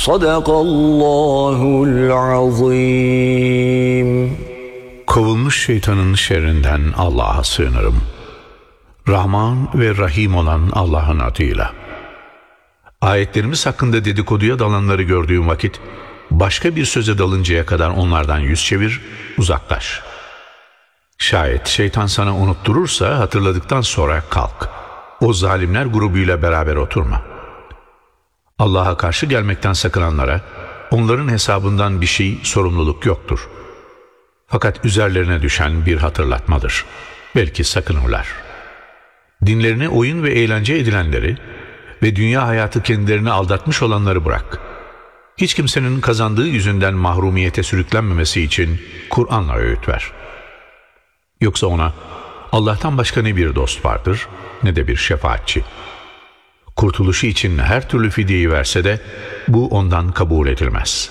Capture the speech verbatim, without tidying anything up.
Sadakallahul azim. Kovulmuş şeytanın şerrinden Allah'a sığınırım. Rahman ve Rahim olan Allah'ın adıyla. Ayetlerimiz hakkında dedikoduya dalanları gördüğüm vakit, başka bir söze dalıncaya kadar onlardan yüz çevir, uzaklaş. Şayet şeytan sana unutturursa hatırladıktan sonra kalk. O zalimler grubuyla beraber oturma. Allah'a karşı gelmekten sakınanlara, onların hesabından bir şey, sorumluluk yoktur. Fakat üzerlerine düşen bir hatırlatmadır. Belki sakınırlar. Dinlerine oyun ve eğlence edilenleri ve dünya hayatı kendilerini aldatmış olanları bırak. Hiç kimsenin kazandığı yüzünden mahrumiyete sürüklenmemesi için Kur'an'la öğüt ver. Yoksa ona Allah'tan başka ne bir dost vardır ne de bir şefaatçi. Kurtuluşu için her türlü fidyeyi verse de bu ondan kabul edilmez.